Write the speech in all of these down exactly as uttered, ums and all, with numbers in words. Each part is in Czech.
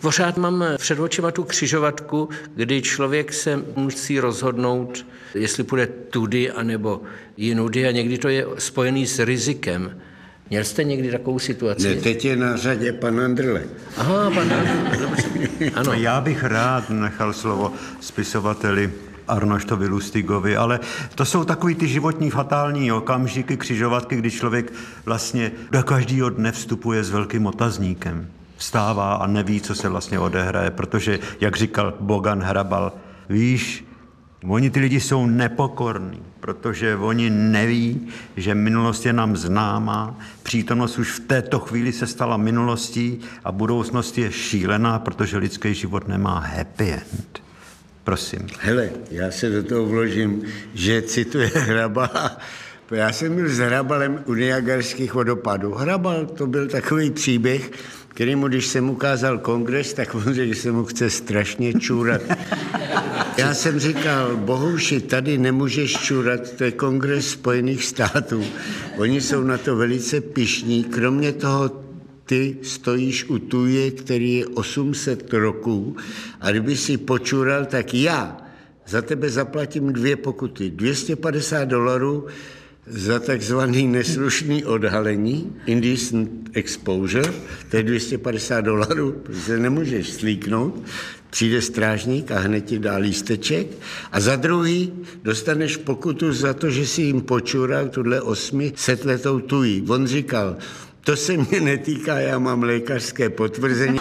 Pořád mám před očima tu křižovatku, kdy člověk se musí rozhodnout, jestli půjde tudy, anebo jinudy a někdy to je spojený s rizikem. Měl jste někdy takovou situaci? Ne, teď je na řadě pan Andrle. Aha, pan Andrle, dobře. Ano. Já bych rád nechal slovo spisovateli Arnoštovi Lustigovi, ale to jsou takový ty životní fatální okamžiky, křižovatky, kdy člověk vlastně do každého dne vstupuje s velkým otazníkem. Vstává a neví, co se vlastně odehraje, protože, jak říkal Bogan Hrabal, víš, oni ty lidi jsou nepokorní, protože oni neví, že minulost je nám známá, přítomnost už v této chvíli se stala minulostí a budoucnost je šílená, protože lidský život nemá happy end. Prosím. Hele, já se do toho vložím, že cituje Hrabala. Já jsem byl s Hrabalem u Niagarských vodopádů. Hrabal to byl takový příběh, kterýmu, když jsem ukázal kongres, tak on řekl, že se mu chce strašně čůrat. Já jsem říkal, Bohuši, tady nemůžeš čůrat, to je kongres Spojených států. Oni jsou na to velice pyšní. Kromě toho ty stojíš u tuje, který je osm set roků a kdyby si počůral, tak já za tebe zaplatím dvě pokuty. dvě stě padesát dolarů za takzvaný neslušný odhalení, indecent exposure, to je dvě stě padesát dolarů, protože nemůžeš slíknout, přijde strážník a hned ti dá lísteček a za druhý dostaneš pokutu za to, že si jim počural tuhle osmi setletou tují. On říkal, to se mě netýká, já mám lékařské potvrzení.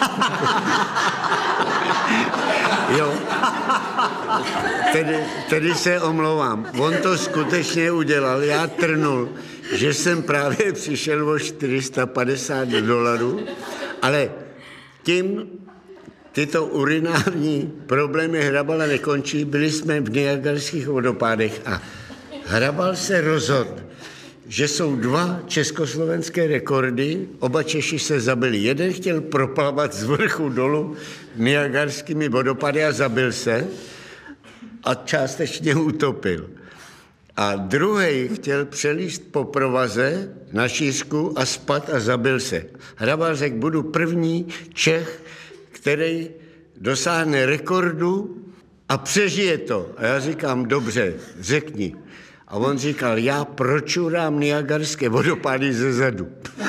Jo. Tedy, tedy se omlouvám. On to skutečně udělal. Já trnul, že jsem právě přišel o čtyři sta padesát dolarů, ale tím tyto urinární problémy Hrabala nekončí. Byli jsme v Niagarských vodopádech a Hrabal se rozhodl, že jsou dva československé rekordy, oba Češi se zabili. Jeden chtěl proplavat z vrchu dolů Niagarskými vodopády a zabil se a částečně utopil. A druhý chtěl přelíst po provaze na šířku a spat a zabil se. Hrabal řekl, budu první Čech, který dosáhne rekordu a přežije to. A já říkám, dobře, řekni. A on říkal, já pročurám Niagarské vodopády ze zadu.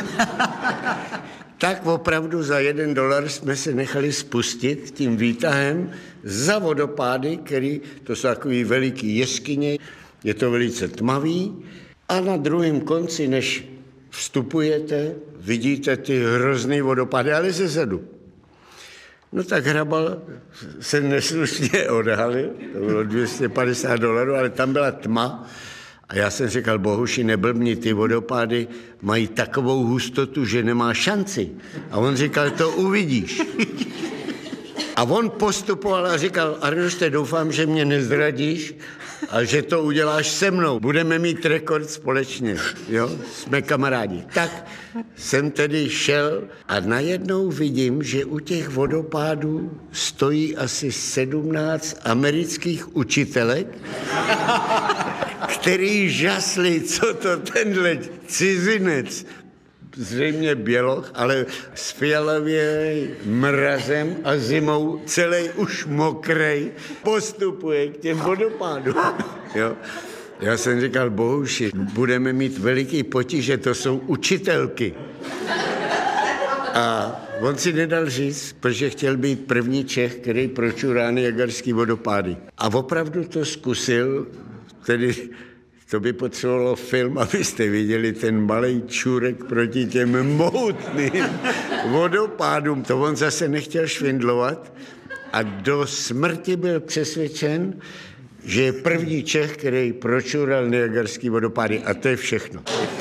Tak opravdu za jeden dolar jsme se nechali spustit tím výtahem za vodopády, který, to jsou takový veliký jeskyně, je to velice tmavý a na druhém konci, než vstupujete, vidíte ty hrozný vodopády, ale ze zadu. No tak Hrabal se neslušně odhalil, to bylo dvě stě padesát dolarů, ale tam byla tma. A já jsem říkal, Bohuši, neblbni, ty vodopády mají takovou hustotu, že nemá šanci. A on říkal, to uvidíš. A on postupoval a říkal, Arnošte, doufám, že mě nezradíš a že to uděláš se mnou. Budeme mít rekord společně, jo? Jsme kamarádi. Tak jsem tedy šel a najednou vidím, že u těch vodopádů stojí asi sedmnáct amerických učitelek, který žasli, co to tenhle cizinec, zřejmě běloch, ale s fialově mrazem a zimou celý už mokrej, postupuje k těm vodopádům. Jo. Já jsem říkal, Bohuši, budeme mít veliký potíže, to jsou učitelky. A on si nedal říct, protože chtěl být první Čech, který pročurá Niagarský vodopády. A opravdu to zkusil, tedy to by potřebovalo film, abyste viděli ten malej čurek proti těm mohutným vodopádům. To on zase nechtěl švindlovat a do smrti byl přesvědčen, že je první Čech, který pročural Niagarský vodopády. A to je všechno.